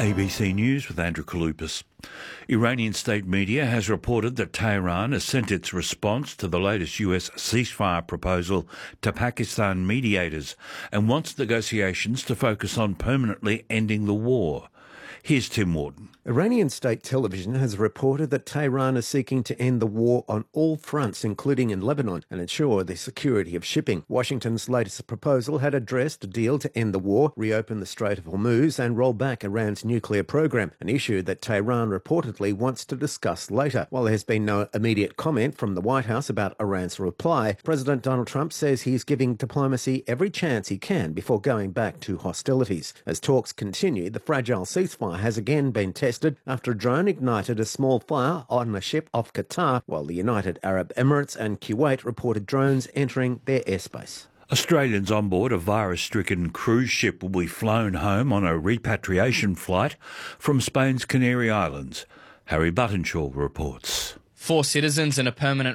ABC News with Andrew Kaloupas. Iranian state media has reported that Tehran has sent its response to the latest US ceasefire proposal to Pakistan mediators and wants negotiations to focus on permanently ending the war. Here's Tim Wharton. Iranian state television has reported that Tehran is seeking to end the war on all fronts, including in Lebanon, and ensure the security of shipping. Washington's latest proposal had addressed a deal to end the war, reopen the Strait of Hormuz, and roll back Iran's nuclear program, an issue that Tehran reportedly wants to discuss later. While there has been no immediate comment from the White House about Iran's reply, President Donald Trump says he's giving diplomacy every chance he can before going back to hostilities. As talks continue, the fragile ceasefire has again been tested after a drone ignited a small fire on a ship off Qatar, while the United Arab Emirates and Kuwait reported drones entering their airspace. Australians on board a virus-stricken cruise ship will be flown home on a repatriation flight from Spain's Canary Islands. Harry Buttenshaw reports. 4 citizens and a permanent